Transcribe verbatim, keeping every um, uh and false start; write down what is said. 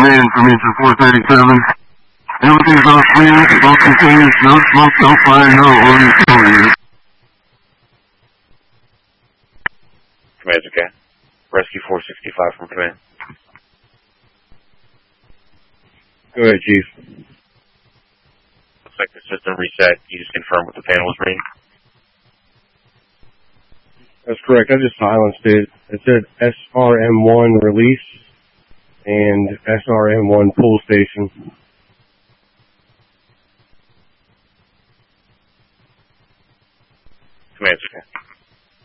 in for me to four thirty-seven. Everything's off clear, smoke continues, no smoke, no fire, no oil, no oil. Command, okay. Rescue four sixty-five from command. Go ahead, Chief. Looks like the system reset. You just confirmed what the panel was reading? That's correct. I just silenced it. It said S R M one release and S R M one pull station. Command, okay.